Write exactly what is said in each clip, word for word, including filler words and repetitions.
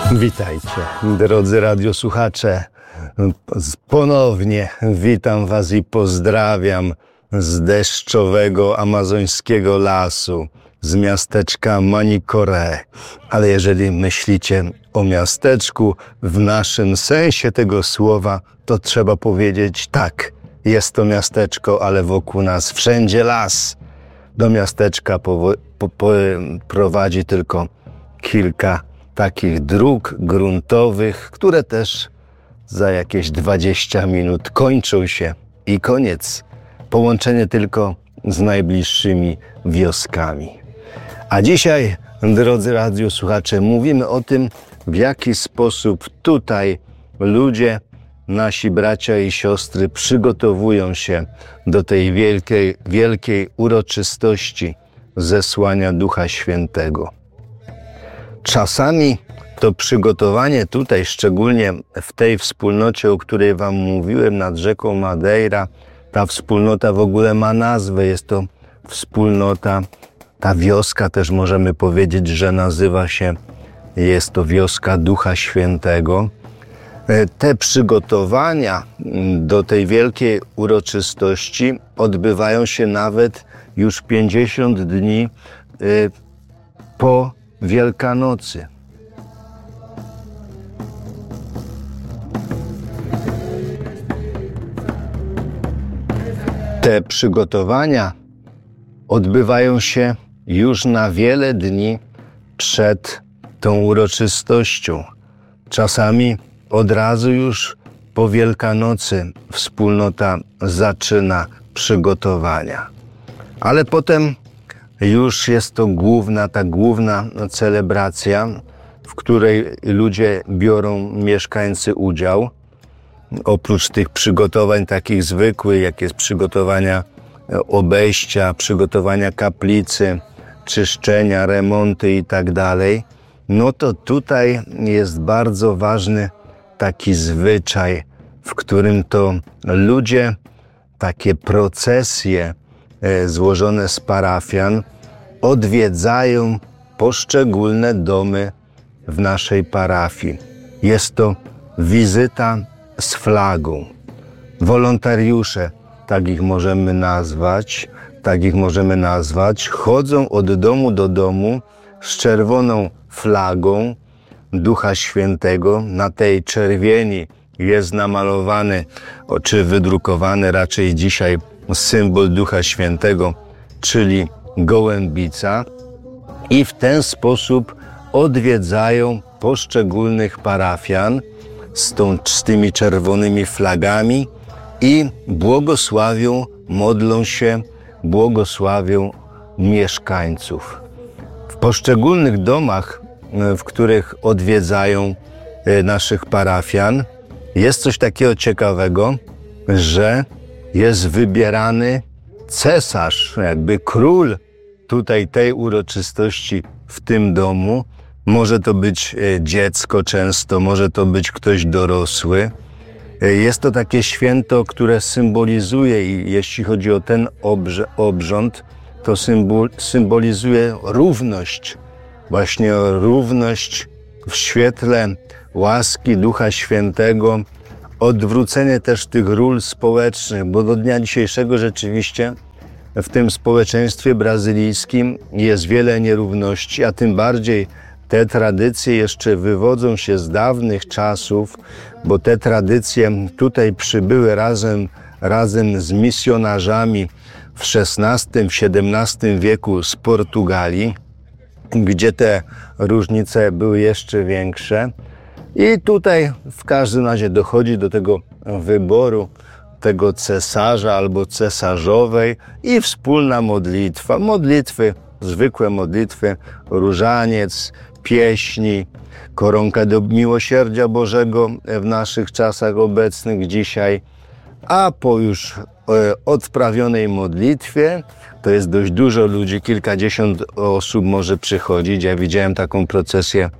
Witajcie, drodzy radiosłuchacze. Ponownie witam was i pozdrawiam z deszczowego amazońskiego lasu, z miasteczka Manicoré. Ale jeżeli myślicie o miasteczku w naszym sensie tego słowa, to trzeba powiedzieć tak, jest to miasteczko, ale wokół nas wszędzie las. Do miasteczka po, po, po, prowadzi tylko kilka takich dróg gruntowych, które też za jakieś dwadzieścia minut kończą się i koniec. Połączenie tylko z najbliższymi wioskami. A dzisiaj, drodzy radiosłuchacze, mówimy o tym, w jaki sposób tutaj ludzie, nasi bracia i siostry przygotowują się do tej wielkiej, wielkiej uroczystości zesłania Ducha Świętego. Czasami to przygotowanie tutaj, szczególnie w tej wspólnocie, o której wam mówiłem, nad rzeką Madeira, ta wspólnota w ogóle ma nazwę, jest to wspólnota, ta wioska też możemy powiedzieć, że nazywa się, jest to wioska Ducha Świętego. Te przygotowania do tej wielkiej uroczystości odbywają się nawet już pięćdziesiąt dni po Wielkanocy. Te przygotowania odbywają się już na wiele dni przed tą uroczystością. Czasami od razu już po Wielkanocy wspólnota zaczyna przygotowania. Ale potem już jest to główna, ta główna celebracja, w której ludzie biorą, mieszkańcy, udział. Oprócz tych przygotowań takich zwykłych, jak jest przygotowania obejścia, przygotowania kaplicy, czyszczenia, remonty i tak dalej, no to tutaj jest bardzo ważny taki zwyczaj, w którym to ludzie, takie procesje złożone z parafian odwiedzają poszczególne domy w naszej parafii. Jest to wizyta z flagą. Wolontariusze, tak ich możemy nazwać, tak ich możemy nazwać, chodzą od domu do domu z czerwoną flagą Ducha Świętego. Na tej czerwieni jest namalowany, czy wydrukowany raczej dzisiaj symbol Ducha Świętego, czyli gołębica, i w ten sposób odwiedzają poszczególnych parafian z, tą, z tymi czerwonymi flagami i błogosławią, modlą się, błogosławią mieszkańców. W poszczególnych domach, w których odwiedzają naszych parafian, jest coś takiego ciekawego, że jest wybierany cesarz, jakby król tutaj tej uroczystości w tym domu. Może to być dziecko często, może to być ktoś dorosły. Jest to takie święto, które symbolizuje, i jeśli chodzi o ten obrze, obrząd, to symbol, symbolizuje równość. Właśnie równość w świetle łaski Ducha Świętego, odwrócenie też tych ról społecznych, bo do dnia dzisiejszego rzeczywiście w tym społeczeństwie brazylijskim jest wiele nierówności, a tym bardziej te tradycje jeszcze wywodzą się z dawnych czasów, bo te tradycje tutaj przybyły razem, razem z misjonarzami w szesnastym, w siedemnastym wieku z Portugalii, gdzie te różnice były jeszcze większe. I tutaj w każdym razie dochodzi do tego wyboru tego cesarza albo cesarzowej i wspólna modlitwa. Modlitwy, zwykłe modlitwy, różaniec, pieśni, koronka do miłosierdzia Bożego w naszych czasach obecnych dzisiaj, a po już odprawionej modlitwie, to jest dość dużo ludzi, kilkadziesiąt osób może przychodzić. Ja widziałem taką procesję,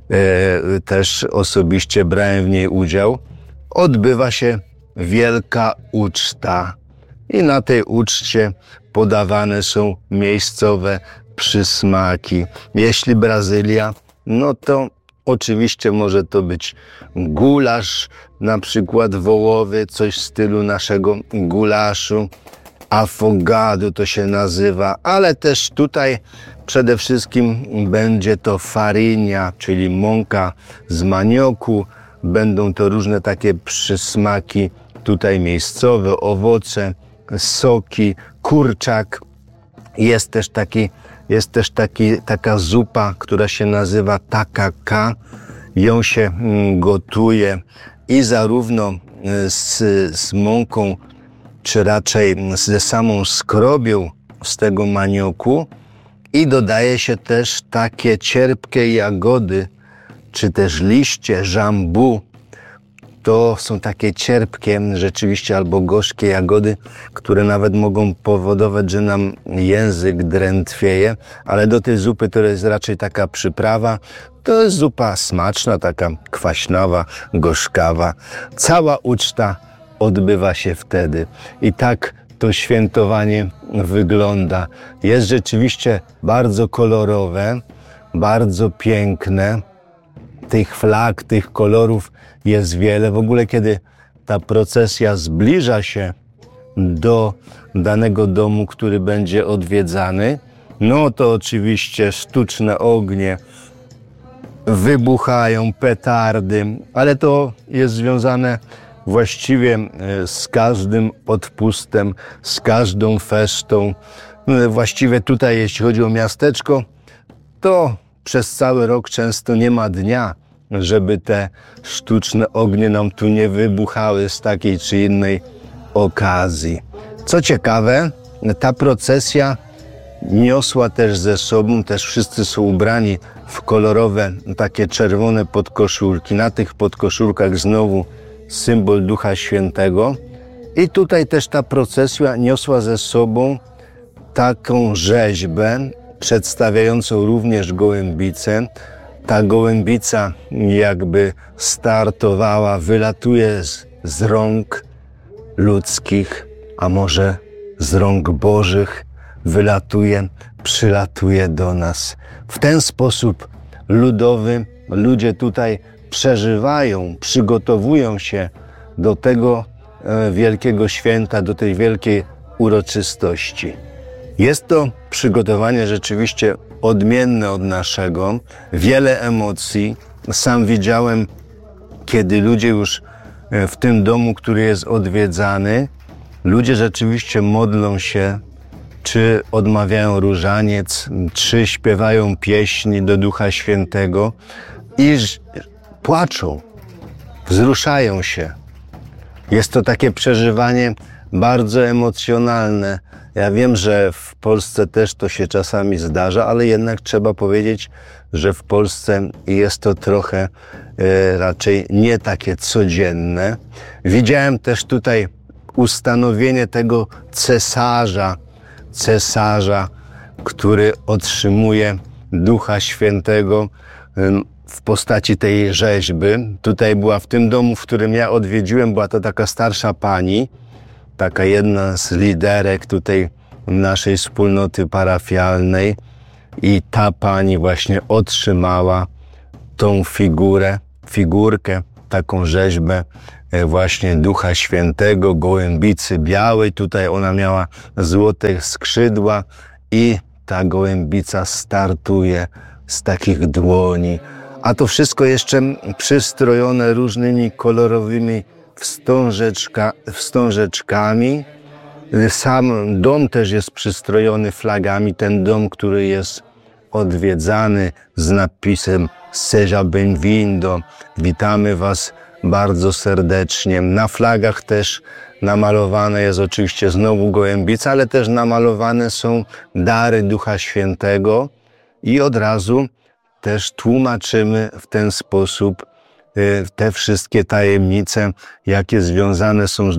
e, też osobiście brałem w niej udział. Odbywa się wielka uczta i na tej uczcie podawane są miejscowe przysmaki. Jeśli Brazylia, no to Oczywiście może to być gulasz, na przykład wołowy, coś w stylu naszego gulaszu. Affogato to się nazywa, ale też tutaj przede wszystkim będzie to farinha, czyli mąka z manioku. Będą to różne takie przysmaki tutaj miejscowe, owoce, soki, kurczak. Jest też, taki, jest też taki, taka zupa, która się nazywa takaka. Ją się gotuje i zarówno z, z mąką, czy raczej ze samą skrobią z tego manioku, i dodaje się też takie cierpkie jagody, czy też liście żambu. To są takie cierpkie rzeczywiście albo gorzkie jagody, które nawet mogą powodować, że nam język drętwieje, ale do tej zupy to jest raczej taka przyprawa. To jest zupa smaczna, taka kwaśnawa, gorzkawa. Cała uczta odbywa się wtedy. I tak to świętowanie wygląda. Jest rzeczywiście bardzo kolorowe, bardzo piękne. Tych flag, tych kolorów jest wiele. W ogóle kiedy ta procesja zbliża się do danego domu, który będzie odwiedzany, no to oczywiście sztuczne ognie, wybuchają petardy, ale to jest związane właściwie z każdym odpustem, z każdą festą. Właściwie tutaj, jeśli chodzi o miasteczko, to przez cały rok często nie ma dnia, żeby te sztuczne ognie nam tu nie wybuchały z takiej czy innej okazji. Co ciekawe, ta procesja niosła też ze sobą, też wszyscy są ubrani w kolorowe, takie czerwone podkoszulki. Na tych podkoszulkach znowu symbol Ducha Świętego. I tutaj też ta procesja niosła ze sobą taką rzeźbę przedstawiającą również gołębicę. Ta gołębica jakby startowała, wylatuje z, z rąk ludzkich, a może z rąk Bożych, wylatuje, przylatuje do nas. W ten sposób ludowy ludzie tutaj przeżywają, przygotowują się do tego wielkiego święta, do tej wielkiej uroczystości. Jest to przygotowanie rzeczywiście odmienne od naszego, wiele emocji. Sam widziałem, kiedy ludzie już w tym domu, który jest odwiedzany, ludzie rzeczywiście modlą się, czy odmawiają różaniec, czy śpiewają pieśni do Ducha Świętego i płaczą, wzruszają się. Jest to takie przeżywanie bardzo emocjonalne. Ja wiem, że w Polsce też to się czasami zdarza, ale jednak trzeba powiedzieć, że w Polsce jest to trochę e, raczej nie takie codzienne. Widziałem też tutaj ustanowienie tego cesarza, cesarza, który otrzymuje Ducha Świętego w postaci tej rzeźby. Tutaj była w tym domu, w którym ja odwiedziłem, była to taka starsza pani, taka jedna z liderek tutaj naszej wspólnoty parafialnej, i ta pani właśnie otrzymała tą figurę, figurkę, taką rzeźbę właśnie Ducha Świętego, gołębicy białej. Tutaj ona miała złote skrzydła i ta gołębica startuje z takich dłoni. A to wszystko jeszcze przystrojone różnymi kolorowymi wstążeczka, wstążeczkami. Sam dom też jest przystrojony flagami. Ten dom, który jest odwiedzany z napisem Seja Benvindo. Witamy Was bardzo serdecznie. Na flagach też namalowane jest oczywiście znowu gołębica, ale też namalowane są dary Ducha Świętego i od razu też tłumaczymy w ten sposób te wszystkie tajemnice, jakie związane są z